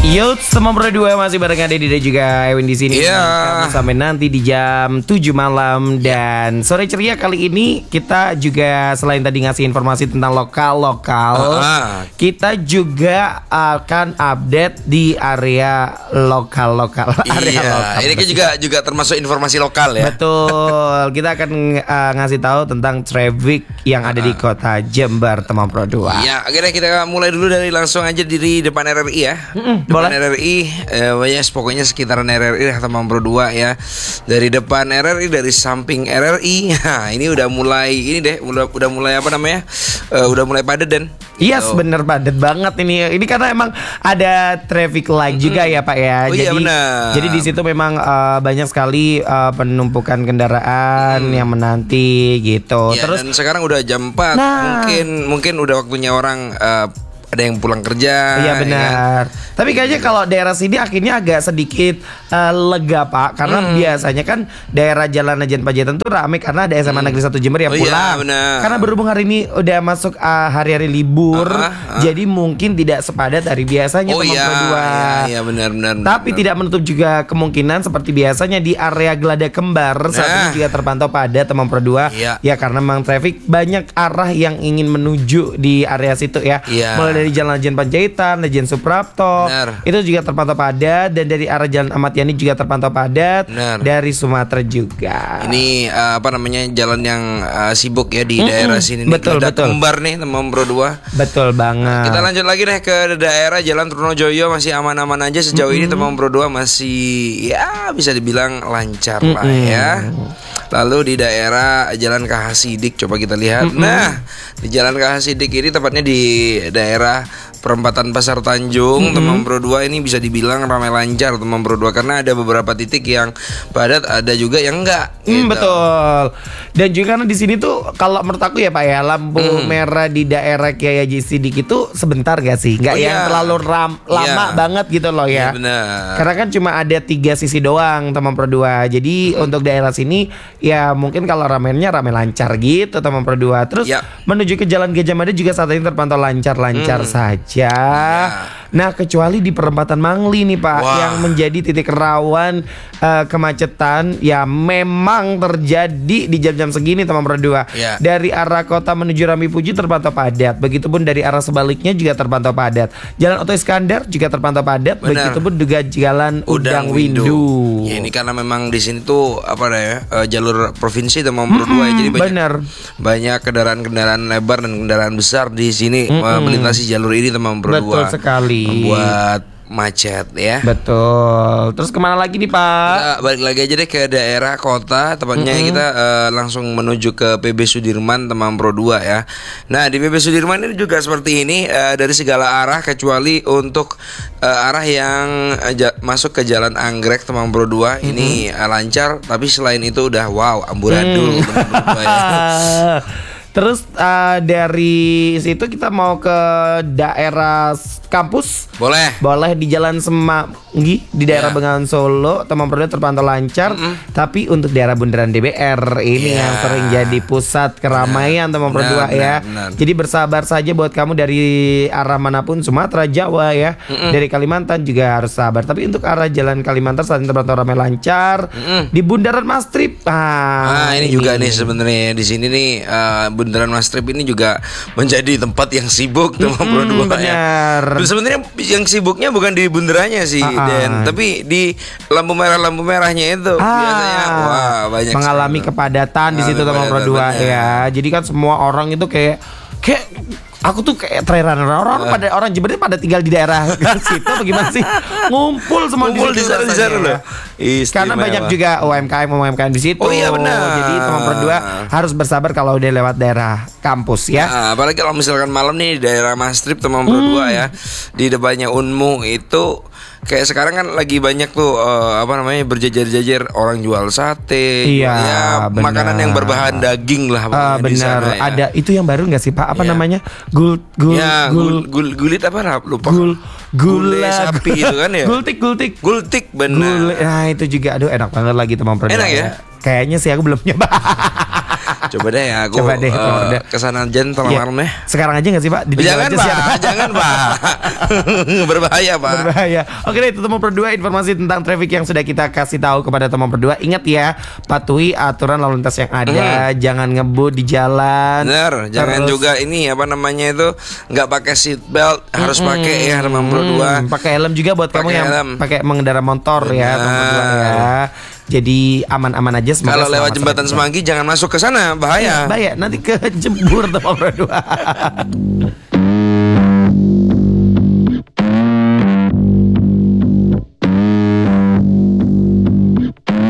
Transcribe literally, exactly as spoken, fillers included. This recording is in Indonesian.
Youth semua berdua masih bareng Ade dan juga Ewin di sini. Yeah. Kamu sampai nanti di jam tujuh malam dan sore ceria kali ini kita juga selain tadi ngasih informasi tentang lokal-lokal, uh-huh. kita juga akan update di area lokal-lokal. Area iya, lokal. Ini kan juga juga termasuk informasi lokal ya. Betul. Kita akan uh, ngasih tahu tentang traffic yang uh-huh. ada di kota Jember, teman Pro dua. Iya, akhirnya kita mulai dulu dari langsung aja di depan R R I ya. Mm-mm. Depan R R I, eh, yes, pokoknya sekitaran R R I lah teman Pro dua ya. Dari depan R R I, dari samping R R I. Nah, ini udah mulai ini deh, udah udah mulai apa namanya? Uh, udah mulai padat dan. Yes, so. bener padat banget ini. Ini karena emang ada traffic light juga ya Pak ya. Oh, jadi iya, benar. jadi di situ memang uh, banyak sekali uh, penumpukan kendaraan hmm. yang menanti gitu. Ya, Terus dan sekarang udah jam empat. Nah. Mungkin mungkin udah waktunya orang uh, ada yang pulang kerja. Iya benar. Ya kan? Tapi kayaknya kalau daerah sini akhirnya agak sedikit uh, lega Pak. Karena hmm. biasanya kan daerah Jalan Ajen Pajaten tuh ramai karena ada S M A hmm. Negeri satu Jember yang oh, pulang. Iya, karena berhubung hari ini udah masuk uh, hari-hari libur, uh, uh, uh. jadi mungkin tidak sepadat dari biasanya oh, teman iya, berdua. Iya benar benar. Tapi benar. tidak menutup juga kemungkinan seperti biasanya di area Gelada Kembar nah. saat ini juga terpantau padat teman Pro dua. Iya. Ya karena memang traffic banyak arah yang ingin menuju di area situ ya. Iya. Mulai dari Jalan Ajen Panjaitan, Lejen Suprapto, benar. itu juga terpantau padat. Dan dari arah Jalan Ahmad Yani juga terpantau padat. Benar. Dari Sumatera juga. Ini uh, apa namanya jalan yang uh, sibuk ya di Mm-mm. daerah sini. Betul nih. betul. Kembar nih teman Pro dua. Betul banget. Kita lanjut lagi deh ke daerah Jalan Trunojoyo, masih aman-aman aja sejauh mm-hmm. ini teman Pro dua masih ya bisa dibilang lancar mm-hmm. lah ya. Lalu di daerah Jalan K H Sidik coba kita lihat. Mm-hmm. Nah, di Jalan K H Sidik ini tepatnya di daerah perempatan Pasar Tanjung, mm-hmm. teman Pro dua ini bisa dibilang ramai lancar teman Pro dua karena ada beberapa titik yang padat, ada juga yang enggak. Mm, gitu. Betul. Dan juga karena di sini tuh kalau menurut aku ya Pak ya, lampu mm. merah di daerah Kiai Haji Sidik itu sebentar gak sih? Nggak oh, yang iya. terlalu ram, lama yeah. banget gitu loh ya. Yeah, benar. Karena kan cuma ada tiga sisi doang teman Pro dua. Jadi mm. untuk daerah sini ya mungkin kalau ramennya rame lancar gitu teman Pro dua. Terus yeah. menuju ke Jalan Gajah Mada juga saat ini terpantau lancar-lancar mm. saja. Yeah. Nah kecuali di perempatan Mangli nih Pak, wow. yang menjadi titik rawan uh, kemacetan ya memang terjadi di jam-jam segini teman Pro dua. Yeah. Dari arah kota menuju Rambi Puji terpantau padat. Begitupun dari arah sebaliknya juga terpantau padat. Jalan Oto Iskandar juga terpantau padat. Benar. Begitupun juga Jalan Udang, Udang Windu. Windu. Ya ini karena memang di sini tuh apa ya uh, jalur provinsi teman Pro dua, jadi banyak bener. banyak kendaraan-kendaraan lebar dan kendaraan besar di sini uh, melintasi jalur ini teman Pro dua. Betul sekali. Membuat macet ya. Betul. Terus kemana lagi nih Pak? Kita balik lagi aja deh ke daerah kota. Tepatnya mm-hmm. kita uh, langsung menuju ke P B Sudirman teman Pro dua ya. Nah di P B Sudirman ini juga seperti ini uh, dari segala arah kecuali untuk uh, arah yang uh, ja- masuk ke Jalan Anggrek teman Pro dua mm-hmm. ini uh, lancar. Tapi selain itu udah wow amburadul mm. teman Pro dua ya. Terus uh, dari situ kita mau ke daerah kampus. Boleh. Boleh di Jalan Semanggi di daerah yeah. Bengawan Solo, teman Pro dua terpantau lancar. Mm-hmm. Tapi untuk daerah Bundaran D B R ini yeah. yang sering jadi pusat keramaian teman Pro dua ya. Benar. Jadi bersabar saja buat kamu dari arah manapun, Sumatera, Jawa ya. Mm-hmm. Dari Kalimantan juga harus sabar. Tapi untuk arah Jalan Kalimantan saat ini terpantau ramai lancar. Mm-hmm. Di Bundaran Mastrip. Ah, nah, ini, ini juga nih sebenarnya di sini nih uh, Bundaran Mastrip ini juga menjadi tempat yang sibuk teman Pro dua benar. ya. Sebenarnya yang sibuknya bukan di bundarannya sih, uh-uh. Dan tapi di lampu merah lampu merahnya itu ah, biasanya wah banyak mengalami sekali kepadatan di situ teman Pro dua ya. Jadi kan semua orang itu kayak kayak aku tuh kayak trairan orang uh. pada orang Jember pada tinggal di daerah situ bagaimana sih ngumpul semua ngumpul di sana di sana loh. Karena banyak juga U M K M U M K M di situ. Oh iya benar. Jadi teman Pro dua harus bersabar kalau udah lewat daerah kampus ya. Nah, apalagi kalau misalkan malam nih di daerah Mastrip teman Pro dua hmm. ya. Di depannya Unmu itu kayak sekarang kan lagi banyak tuh uh, apa namanya berjajar-jajar orang jual sate, iya, ya, makanan yang berbahan daging lah. Uh, benar. Sana, ya. Ada itu yang baru nggak sih Pak? Apa ya. namanya? Gul gul, ya, gul, gul gul gulit apa lah? Lupa. Gul gule sapi itu kan ya. Gultik gultik gultik benar. Gul, nah itu juga aduh enak banget lagi teman Pro dua. Enak ya? Kayaknya sih aku belum nyoba. Coba deh ya aku Coba deh, uh, kesana aja tolong ya. malam ya. Sekarang aja gak sih Pak? Di Jangan Pak, jangan Pak. Berbahaya Pak. Berbahaya. Oke deh, itu teman berdua informasi tentang traffic yang sudah kita kasih tahu kepada teman berdua. Ingat ya, patuhi aturan lalu lintas yang ada, hmm. jangan ngebut di jalan. Bener, jangan Terus, juga ini apa namanya itu nggak pakai seat belt, harus hmm. pakai ya teman berdua. Pakai helm juga buat pake kamu yang pakai mengendara motor. Bener. Ya teman berdua ya. Jadi aman-aman aja. Kalau lewat jembatan Semanggi jangan masuk ke sana, bahaya. Bahaya, nanti kejebur teman berdua.